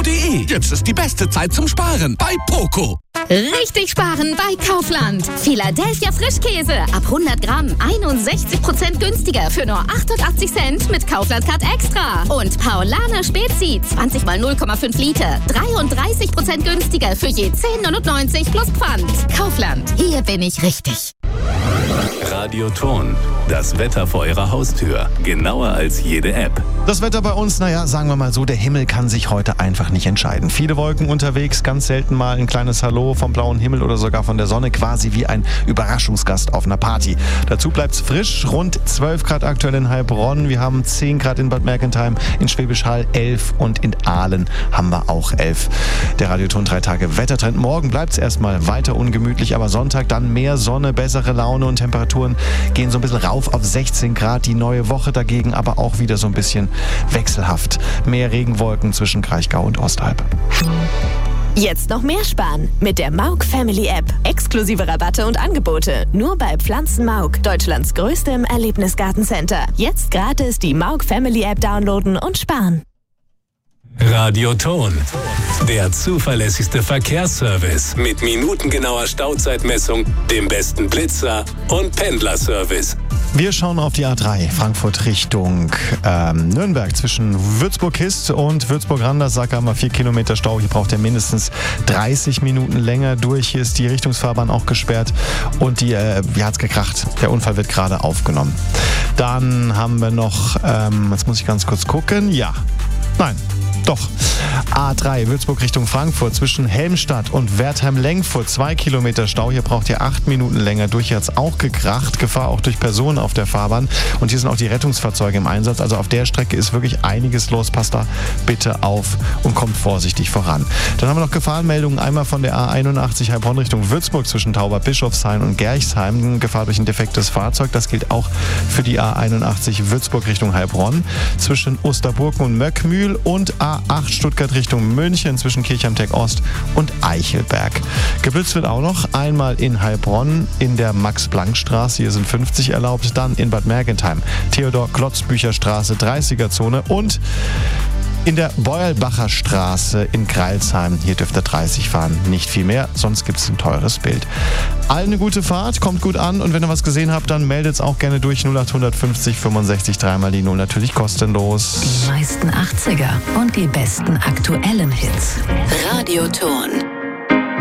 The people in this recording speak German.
poco.de. Jetzt ist die beste Zeit zum Sparen bei Poco. Richtig sparen bei Kaufland. Philadelphia Frischkäse ab 100 Gramm 61% günstiger für nur 88 Cent mit Kaufland Card Extra. Und Paulaner Spezi 20 mal 0,5 Liter 33% günstiger für je 10,99 plus Pfand. Kaufland, hier bin ich richtig. Radioton, das Wetter vor Ihrer Haustür. Genauer als jede App. Das Wetter bei uns, sagen wir mal so, der Himmel kann sich heute einfach nicht entscheiden. Viele Wolken unterwegs, ganz selten mal ein kleines Hallo vom blauen Himmel oder sogar von der Sonne, quasi wie ein Überraschungsgast auf einer Party. Dazu bleibt's frisch, rund 12 Grad aktuell in Heilbronn. Wir haben 10 Grad in Bad Mergentheim, in Schwäbisch Hall 11 und in Aalen haben wir auch 11. Der Radioton 3 Tage Wettertrend. Morgen bleibt's erstmal weiter ungemütlich, aber Sonntag dann mehr Sonne, bessere Laune und Temperaturen gehen so ein bisschen rauf auf 16 Grad. Die neue Woche dagegen aber auch wieder so ein bisschen wechselhaft. Mehr Regenwolken zwischen Kraichgau und Ostalb. Jetzt noch mehr sparen mit der Mauk Family App. Exklusive Rabatte und Angebote nur bei Pflanzen Mauk, Deutschlands größtem Erlebnisgartencenter. Jetzt gratis die Mauk Family App downloaden und sparen. Radioton, der zuverlässigste Verkehrsservice mit minutengenauer Stauzeitmessung, dem besten Blitzer und Pendlerservice. Wir schauen auf die A3 Frankfurt Richtung Nürnberg. Zwischen Würzburg-Hist und Würzburg-Randersack haben wir 4 Kilometer Stau. Hier braucht ihr mindestens 30 Minuten länger durch. Hier ist die Richtungsfahrbahn auch gesperrt und hier hat's gekracht. Der Unfall wird gerade aufgenommen. Dann haben wir noch, jetzt muss ich ganz kurz gucken. Doch. A3 Würzburg Richtung Frankfurt zwischen Helmstadt und Wertheim-Lengfurt 2 Kilometer Stau. Hier braucht ihr 8 Minuten länger durch. Hier hat es auch gekracht. Gefahr auch durch Personen auf der Fahrbahn. Und hier sind auch die Rettungsfahrzeuge im Einsatz. Also auf der Strecke ist wirklich einiges los. Passt da bitte auf und kommt vorsichtig voran. Dann haben wir noch Gefahrenmeldungen. Einmal von der A81 Heilbronn Richtung Würzburg zwischen Tauberbischofshain und Gerchsheim. Gefahr durch ein defektes Fahrzeug. Das gilt auch für die A81 Würzburg Richtung Heilbronn. Zwischen Osterburgen und Möckmühl und A8 Stuttgart Richtung München zwischen Kirchheim-Tech Ost und Eichelberg. Geblitzt wird auch noch einmal in Heilbronn in der Max-Planck-Straße. Hier sind 50 erlaubt. Dann in Bad Mergentheim Theodor-Klotzbücher-Straße 30er-Zone und in der Beulbacher Straße in Greilsheim. Hier dürft ihr 30 fahren, nicht viel mehr, sonst gibt es ein teures Bild. Allen eine gute Fahrt, kommt gut an und wenn ihr was gesehen habt, dann meldet es auch gerne durch 0850 65 3 die 0, natürlich kostenlos. Die meisten 80er und die besten aktuellen Hits. Radioton.